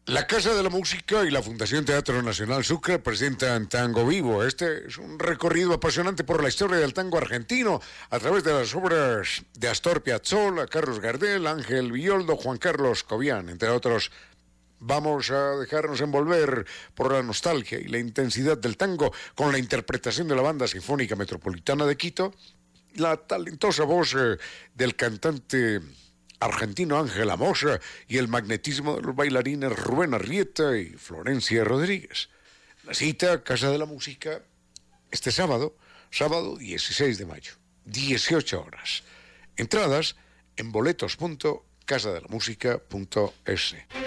La Casa de la Música y la Fundación Teatro Nacional Sucre presentan Tango Vivo. Este es un recorrido apasionante por la historia del tango argentino a través de las obras de Astor Piazzolla, Carlos Gardel, Ángel Villoldo, Juan Carlos Cobian, entre otros. Vamos a dejarnos envolver por la nostalgia y la intensidad del tango con la interpretación de la Banda Sinfónica Metropolitana de Quito, la talentosa voz del cantante argentino Ángel Amosa y el magnetismo de los bailarines Rubén Arrieta y Florencia Rodríguez. La cita, Casa de la Música, este sábado 16 de mayo, 18 horas. Entradas en boletos.casadelamusica.es.